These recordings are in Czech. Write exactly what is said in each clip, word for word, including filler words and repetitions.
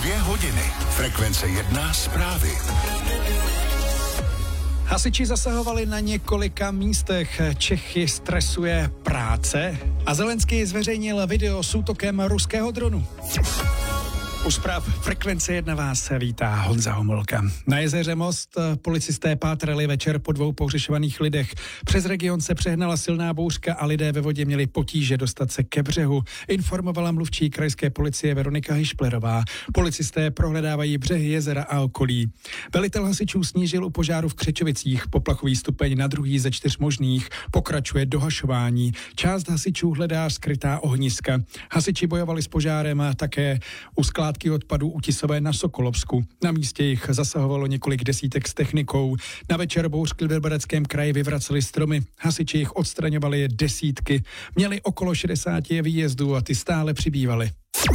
Dvě hodiny. Frekvence jedna zprávy. Hasiči zasahovali na několika místech. Čechy stresuje práce a Zelenský zveřejnil video s útokem ruského dronu. U zpráv Frekvence jedna vás vítá Honza Homolka. Na jezeře Most policisté pátrali večer po dvou pohřešovaných lidech. Přes region se přehnala silná bouřka a lidé ve vodě měli potíže dostat se ke břehu, informovala mluvčí krajské policie Veronika Hyšplerová. Policisté prohledávají břehy jezera a okolí. Velitel hasičů snížil u požáru v Křečovicích poplachový stupeň na druhý ze čtyř možných. Pokračuje dohašování. Část hasičů hledá skrytá ohniska. Hasiči bojovali s požárem také u skládky odpadů u Tisové na Sokolovsku. Na místě jich zasahovalo několik desítek s technikou. Na večer bouřky v Libereckém kraji vyvraceli stromy. Hasiči jich odstraňovali desítky. Měli okolo šedesát výjezdů a ty stále přibývaly.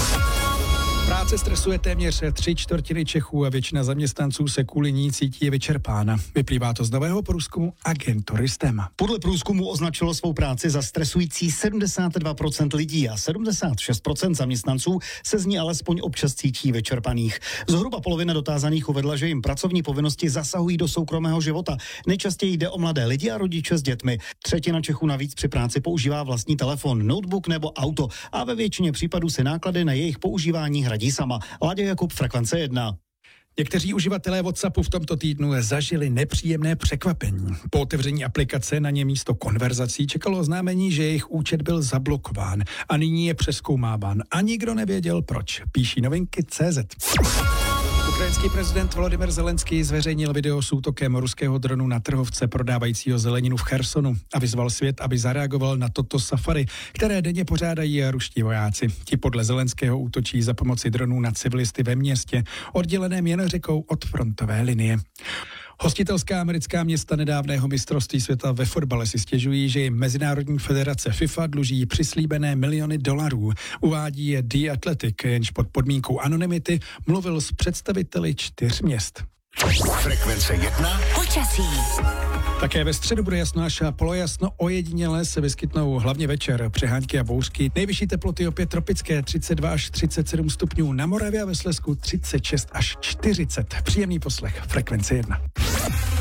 Práce stresuje téměř tři čtvrtiny Čechů a většina zaměstnanců se kvůli ní cítí vyčerpána. Vyplývá to z nového průzkumu agentury STEM. Podle průzkumu označilo svou práci za stresující sedmdesát dva procent lidí a sedmdesát šest procent zaměstnanců se z ní alespoň občas cítí vyčerpaných. Zhruba polovina dotázaných uvedla, že jim pracovní povinnosti zasahují do soukromého života. Nejčastěji jde o mladé lidi a rodiče s dětmi. Třetina Čechů navíc při práci používá vlastní telefon, notebook nebo auto a ve většině případů se náklady na jejich používání hradí sama. Láďa Jakub, Frekvence jedna. Někteří uživatelé WhatsAppu v tomto týdnu zažili nepříjemné překvapení. Po otevření aplikace na ně místo konverzací čekalo oznámení, že jejich účet byl zablokován a nyní je přezkoumáván. A nikdo nevěděl proč, píší novinky tečka cé zet. Ukrajinský prezident Volodymyr Zelenský zveřejnil video s útokem ruského dronu na trhovce prodávajícího zeleninu v Chersonu a vyzval svět, aby zareagoval na toto safari, které denně pořádají ruští vojáci. Ti podle Zelenského útočí za pomoci dronů na civilisty ve městě, odděleném jen řekou od frontové linie. Hostitelská americká města nedávného mistrovství světa ve fotbale si stěžují, že jim Mezinárodní federace FIFA dluží přislíbené miliony dolarů. Uvádí The Athletic, jenž pod podmínkou anonymity mluvil s představiteli čtyř měst. Frekvence jedna. Počasí. Také ve středu bude jasno až polojasno, ojediněle se vyskytnou hlavně večer přehánky a bouřky. Nejvyšší teploty opět tropické třicet dva až třicet sedm stupňů, na Moravě a ve Slezsku třicet šest až čtyřicet. Příjemný poslech Frekvence jedna.